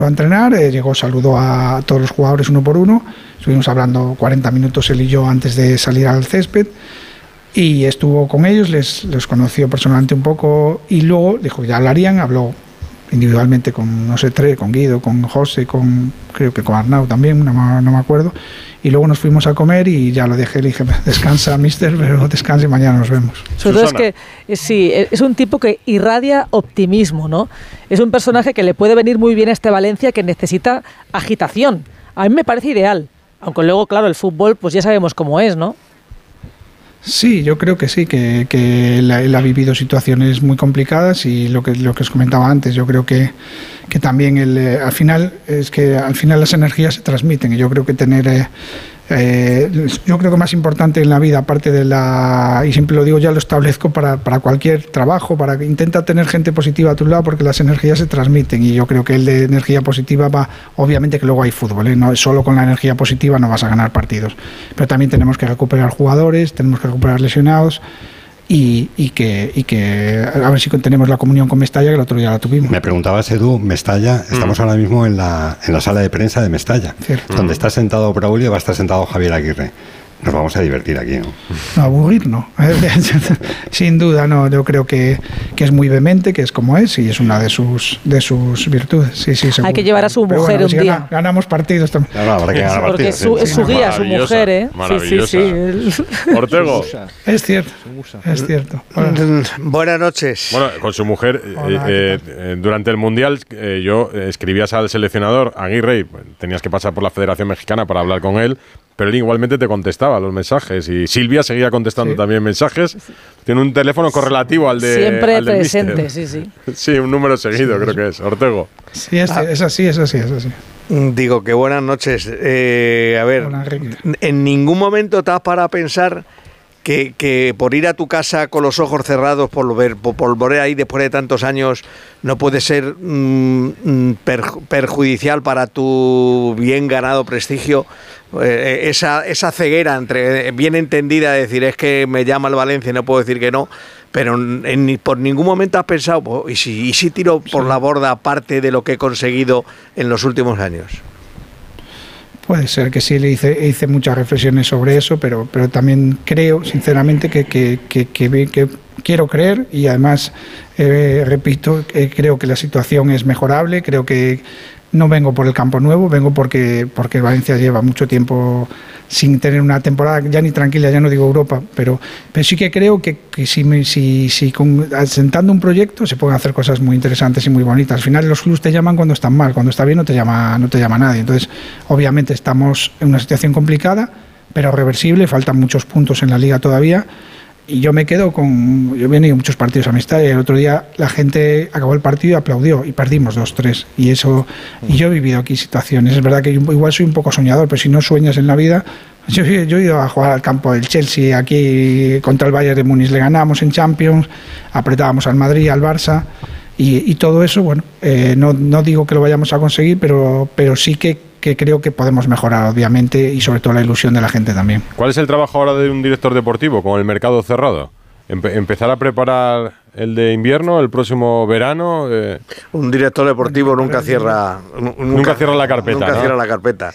a entrenar, llegó, saludó a todos los jugadores uno por uno, estuvimos hablando 40 minutos él y yo antes de salir al césped, y estuvo con ellos, les conoció personalmente un poco, y luego dijo que ya hablarían, habló individualmente con, no sé, con Guido, con José, creo que con Arnau también, no me acuerdo, y luego nos fuimos a comer y ya lo dejé, le dije, descansa, mister, pero descanse, mañana nos vemos. Sobre todo es que, sí, es un tipo que irradia optimismo, ¿no? Es un personaje que le puede venir muy bien a este Valencia, que necesita agitación. A mí me parece ideal, aunque luego, claro, el fútbol, pues ya sabemos cómo es, ¿no? Sí, yo creo que sí, que él ha vivido situaciones muy complicadas, y lo que os comentaba antes, yo creo que también al final las energías se transmiten, y yo creo que yo creo que más importante en la vida, aparte y siempre lo digo, ya lo establezco para cualquier trabajo, para que intenta tener gente positiva a tu lado, porque las energías se transmiten, y yo creo que el de energía positiva va, obviamente que luego hay fútbol, no solo con la energía positiva no vas a ganar partidos, pero también tenemos que recuperar jugadores, tenemos que recuperar lesionados, y que a ver si tenemos la comunión con Mestalla, que el otro día la tuvimos. Me preguntabas, Edu, Mestalla, estamos ahora mismo en la sala de prensa de Mestalla, donde está sentado Braulio y va a estar sentado Javier Aguirre. Nos vamos a divertir aquí, ¿no? No, aburrir no. Sin duda, no. Yo creo que es muy vehemente, que es como es, y es una de sus virtudes. Sí, seguro. Hay que llevar a su mujer un día. Ganamos partidos también. Claro, habrá que ganar partidos. Porque es su guía, su mujer, ¿eh? Sí. Ortego. Es cierto. Buenas noches. Bueno, con su mujer, durante el Mundial, yo escribías al seleccionador Aguirre, y tenías que pasar por la Federación Mexicana para hablar con él, pero él igualmente te contestaba los mensajes, y Silvia seguía contestando también mensajes. Tiene un teléfono correlativo al de siempre al presente, mister. sí. Sí, un número seguido, creo que es. Ortego. Sí, es así. Digo que buenas noches. A ver, ¿en ningún momento te has parado a pensar que por ir a tu casa con los ojos cerrados, por volver ahí después de tantos años, no puede ser perjudicial para tu bien ganado prestigio? Esa ceguera bien entendida de decir, es que me llama el Valencia y no puedo decir que no, pero por ningún momento has pensado, ¿y si tiro por la borda parte de lo que he conseguido en los últimos años? Puede ser que sí, hice muchas reflexiones sobre eso, pero también creo, sinceramente, que quiero creer, y además, repito, creo que la situación es mejorable, creo que no vengo por el campo nuevo, vengo porque Valencia lleva mucho tiempo sin tener una temporada ya ni tranquila, ya no digo Europa, pero sí que creo que si asentando un proyecto se pueden hacer cosas muy interesantes y muy bonitas. Al final los clubes te llaman cuando están mal, cuando está bien no te llama nadie. Entonces, obviamente estamos en una situación complicada, pero reversible, faltan muchos puntos en la liga todavía. Y yo me quedo yo he venido muchos partidos a Mestalla, y el otro día la gente acabó el partido y aplaudió, y perdimos 2-3, y yo he vivido aquí situaciones. Es verdad que igual soy un poco soñador, pero si no sueñas en la vida, yo he ido a jugar al campo del Chelsea, aquí contra el Bayern de Múnich le ganamos en Champions, apretábamos al Madrid, al Barça, y todo eso, bueno, no digo que lo vayamos a conseguir, pero sí que creo que podemos mejorar, obviamente, y sobre todo la ilusión de la gente también. ¿Cuál es el trabajo ahora de un director deportivo con el mercado cerrado? ¿Empezar a preparar el de invierno, el próximo verano? Un director deportivo nunca cierra la carpeta. Nunca cierra la carpeta.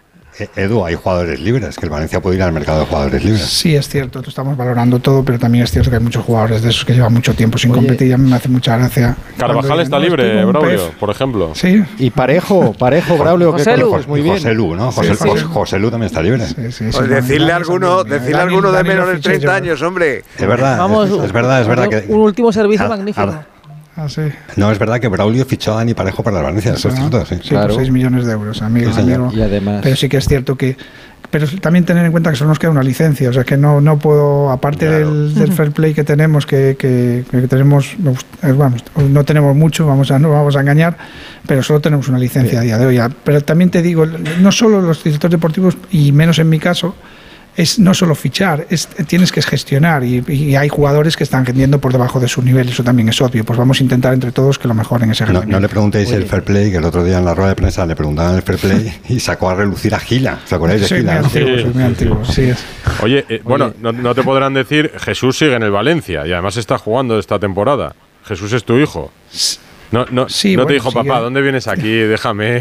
Edu, hay jugadores libres, que el Valencia puede ir al mercado de jugadores libres. Sí, es cierto, estamos valorando todo, pero también es cierto que hay muchos jugadores de esos que llevan mucho tiempo sin competir, y a mí me hace mucha gracia. Carvajal está libre, Braulio, por ejemplo. Sí. Y Parejo, Braulio, que conoces muy bien. José Lu, ¿no? José Lu también está libre. Sí, pues decirle a alguno de menos de 30 años, hombre. Es verdad, es verdad que un último servicio magnífico. Sí. No, es verdad que Braulio fichó a Dani Parejo para el Valencia, eso es cierto, sí. Sí, claro. Por 6 millones de euros, amigo. Y además... Pero sí que es cierto que... Pero también tener en cuenta que solo nos queda una licencia, o sea que no puedo, aparte del fair play que tenemos, que tenemos, vamos, no tenemos mucho, no vamos a engañar, pero solo tenemos una licencia a día de hoy. Pero también te digo, no solo los directores deportivos, y menos en mi caso, es no solo fichar, tienes que gestionar, y hay jugadores que están rendiendo por debajo de su nivel, eso también es obvio, pues vamos a intentar entre todos que lo mejoren ese rendimiento. No le preguntéis el fair play, que el otro día en la rueda de prensa le preguntaban el fair play y sacó a relucir a Gila. ¿Os acordáis de Gila? Soy muy antiguo, sí es. Oye, bueno, no te podrán decir, Jesús sigue en el Valencia y además está jugando esta temporada. Jesús es tu hijo. No te dijo, papá, ¿dónde vienes aquí? Déjame.